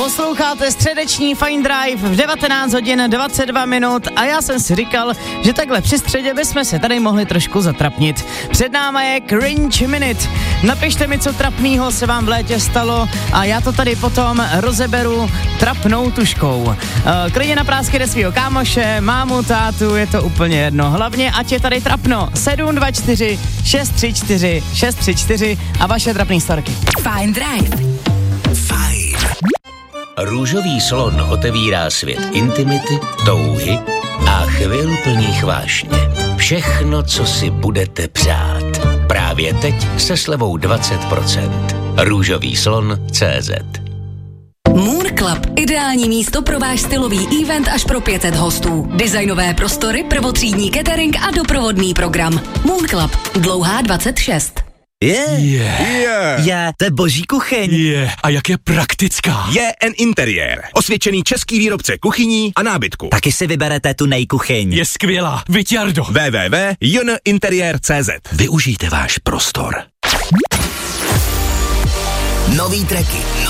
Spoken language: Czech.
Posloucháte středeční Fine Drive v 19 hodin 22 minut a já jsem si říkal, že takhle při středě bychom se tady mohli trošku zatrapnit. Před náma je Cringe Minute. Napište mi, co trapnýho se vám v létě stalo a já to tady potom rozeberu trapnou tuškou. Klidně na prásky jde svýho kámoše, mámu, tátu, je to úplně jedno. Hlavně, ať je tady trapno. 724 634 634 a vaše trapný storky. Fine Drive. Fajn. Růžový slon otevírá svět intimity, touhy a chvil plných vášně. Všechno, co si budete přát. Právě teď se slevou 20%. Růžový slon.cz. Moon Club. Ideální místo pro váš stylový event až pro 500 hostů. Designové prostory, prvotřídní catering a doprovodný program. Moon Club. Dlouhá 26. To je boží kuchyň. A jak je praktická. JN Interiér. Osvědčený český výrobce kuchyní a nábytku. Taky si vyberete tu nejkuchyň. Je skvělá. Vyťardo. www.jninteriér.cz. Využijte váš prostor. Nový tracky,